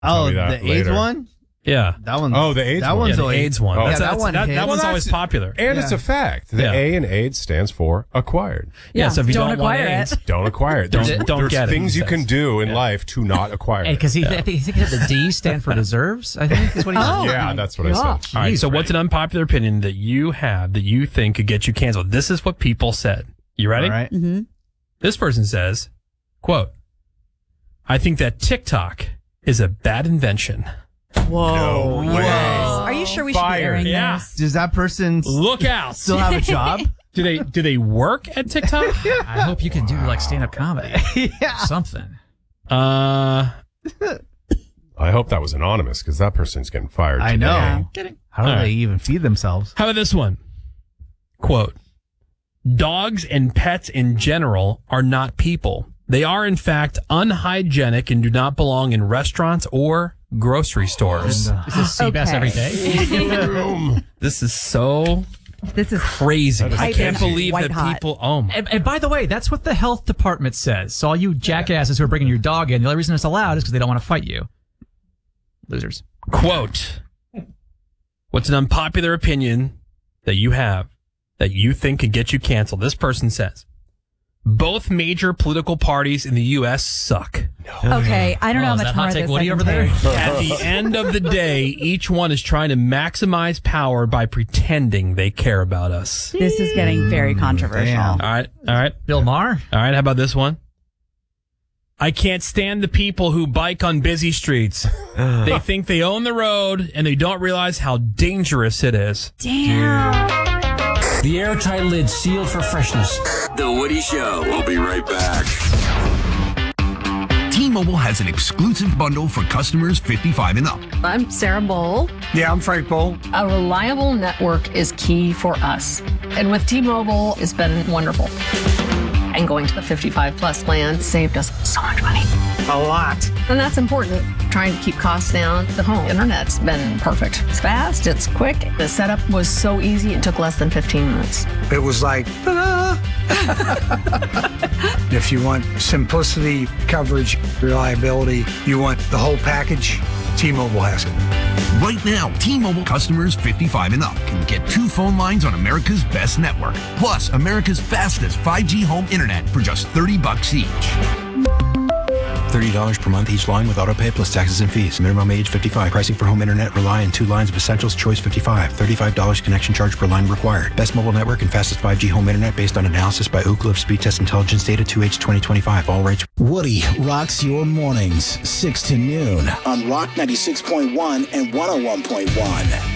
Tell Oh, me the that AIDS later. one? Yeah. That one. Oh, the AIDS that one. one's The always, AIDS one. Oh. That's, Yeah, that one that hits. one's Well, always that's- popular. And it's a fact. The Yeah. A in AIDS stands for acquired. Yeah, so if you don't don't want acquire AIDS, it. Don't acquire it. There's, Don't there's get it, things he you can says. do in life to not acquire it. Because I think the D stand for deserves, I think is what he said. Oh. Yeah, that's what I said. All right, so what's an unpopular opinion that you have that you think could get you canceled? This is what people said. You ready? All right. Mm-hmm. This person says, quote, I think that TikTok is a bad invention. Whoa. No way. Are you sure we should be Fired. airing Yeah. this? Does that person Look out. still have a job? Do they work at TikTok? I hope you can do like stand-up comedy. Yeah. Something. I hope that was anonymous because that person's getting fired. I today. know. Kidding. How do All right. they even feed themselves? How about this one? Quote, dogs and pets in general are not people. They are, in fact, unhygienic and do not belong in restaurants or grocery stores. This is Seabass Okay. every day. This is so This is crazy. I Piping can't believe white that hot. people. Oh my. And by the way, that's what the health department says. So all you jackasses who are bringing your dog in, the only reason it's allowed is because they don't want to fight you. Losers. Quote, what's an unpopular opinion that you have that you think could get you canceled? This person says, both major political parties in the U.S. suck. okay. I don't know how is much that more hot of take this Woody I can over there? take. At the end of the day, each one is trying to maximize power by pretending they care about us. This is getting very controversial. Damn. All right. Bill Maher? All right, how about this one? I can't stand the people who bike on busy streets. They think they own the road and they don't realize how dangerous it is. Damn. The airtight lid sealed for freshness. The Woody Show. We'll be right back. T-Mobile has an exclusive bundle for customers 55 and up. I'm Sarah Bowl. Yeah, I'm Frank Bowl. A reliable network is key for us. And with T-Mobile, it's been wonderful. And going to the 55 plus plan saved us so much money. A lot. And that's important. Trying to keep costs down. The home internet's been perfect. It's fast, it's quick. The setup was so easy, it took less than 15 minutes. It was like, ta-da! If you want simplicity, coverage, reliability, you want the whole package, T-Mobile has it. Right now, T-Mobile customers 55 and up can get 2 phone lines on America's best network, plus America's fastest 5G home internet for just $30 each. $30 per month each line with autopay plus taxes and fees. Minimum age 55. Pricing for home internet rely on 2 lines of Essentials Choice 55. $35 connection charge per line required. Best mobile network and fastest 5G home internet based on analysis by Ookla of Speed Test Intelligence data 2H 2025. All rates. Woody rocks your mornings 6 to noon on Rock 96.1 and 101.1.